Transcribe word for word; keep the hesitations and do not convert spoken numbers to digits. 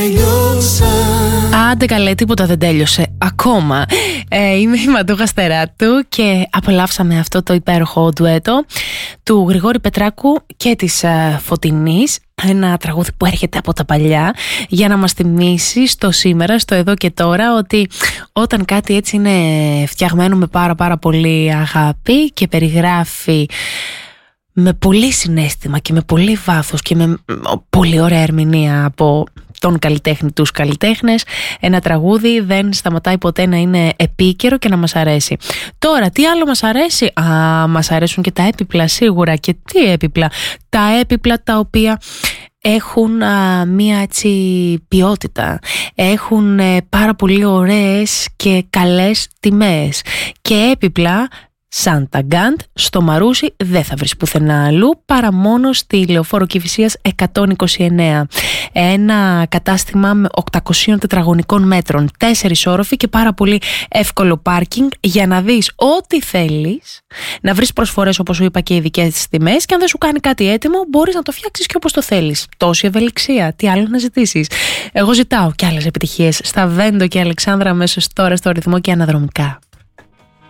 Άντε καλέ, τίποτα δεν τέλειωσε ακόμα. ε, Είμαι η Μαντούχα Στεράτου και απολαύσαμε αυτό το υπέροχο ντουέτο του Γρηγόρη Πετράκου και της uh, Φωτεινής. Ένα τραγούδι που έρχεται από τα παλιά για να μας θυμίσει στο σήμερα, στο εδώ και τώρα, ότι όταν κάτι έτσι είναι φτιαγμένο με πάρα πάρα πολύ αγάπη και περιγράφει με πολύ συναίσθημα και με πολύ βάθος και με πολύ ωραία ερμηνεία από τον καλλιτέχνη, τους καλλιτέχνες, ένα τραγούδι δεν σταματάει ποτέ να είναι επίκαιρο και να μας αρέσει. Τώρα, τι άλλο μας αρέσει? Α, μας αρέσουν και τα έπιπλα σίγουρα. Και τι έπιπλα? Τα έπιπλα τα οποία έχουν α, μία έτσι ποιότητα, έχουν ε, πάρα πολύ ωραίες και καλές τιμές και έπιπλα σαν τα Γκάντ στο Μαρούσι δεν θα βρεις πουθενά αλλού παρά μόνο στη Λεωφόρο Κηφισίας εκατόν είκοσι εννέα. Ένα κατάστημα με οκτακόσια τετραγωνικών μέτρων, τέσσερις όροφοι και πάρα πολύ εύκολο πάρκινγκ για να δεις ό,τι θέλεις, να βρεις προσφορές όπως σου είπα και ειδικές τιμές, και αν δεν σου κάνει κάτι έτοιμο μπορείς να το φτιάξεις και όπως το θέλεις. Τόση ευελιξία, τι άλλο να ζητήσεις? Εγώ ζητάω και άλλες επιτυχίες στα Βέντο και Αλεξάνδρα αμέσως τώρα στο Ρυθμό και αναδρομικά.